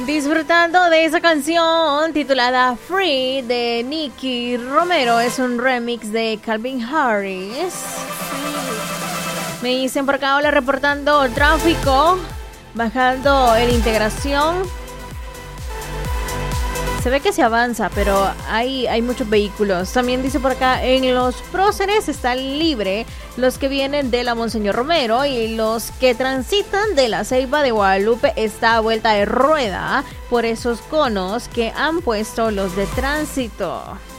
Disfrutando de esa canción titulada Free de Nicky Romero, es un remix de Calvin Harris. Me dicen por acá, hola, reportando tráfico, bajando en Integración. Se ve que se avanza, pero hay muchos vehículos. También dice por acá, en los próceres están libre los que vienen de la Monseñor Romero y los que transitan de la Ceiba de Guadalupe está a vuelta de rueda por esos conos que han puesto los de tránsito.